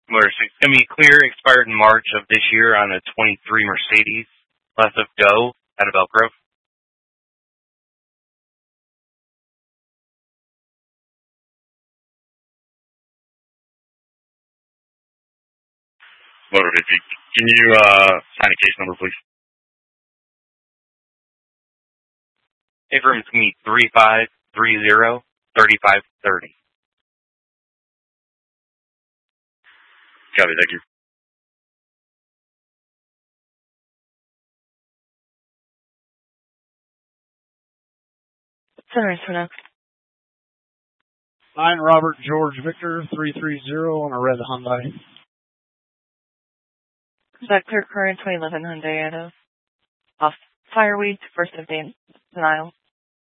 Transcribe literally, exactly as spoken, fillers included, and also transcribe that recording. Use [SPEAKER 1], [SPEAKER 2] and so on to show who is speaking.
[SPEAKER 1] Motor semi-clear, expired in March of this year on a twenty-three Mercedes. Left of go out of Elk Grove.
[SPEAKER 2] Motor fifty. Can you uh, sign a case number, please?
[SPEAKER 1] Abrams me three five three zero thirty five thirty.
[SPEAKER 2] Copy, thank you.
[SPEAKER 3] Center for next.
[SPEAKER 4] Nine Robert George Victor three three zero on a red Hyundai.
[SPEAKER 3] Is that clear current twenty eleven Hyundai out of off Fireweed, first of day denial?